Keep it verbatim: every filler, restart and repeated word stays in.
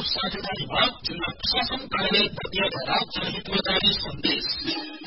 साझेदारीमा जिल्ला प्रशासन कार्यालय बर्दियाद्वारा जनहितमा जारी सन्देश।